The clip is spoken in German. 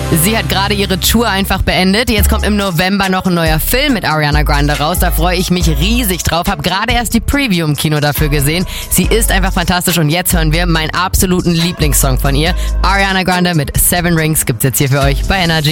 Sie hat gerade ihre Tour einfach beendet. Jetzt kommt im November noch ein neuer Film mit Ariana Grande raus. Da freue ich mich riesig drauf. Hab gerade erst die Preview im Kino dafür gesehen. Sie ist einfach fantastisch und jetzt hören wir meinen absoluten Lieblingssong von ihr. Ariana Grande mit Seven Rings gibt's jetzt hier für euch bei Energy.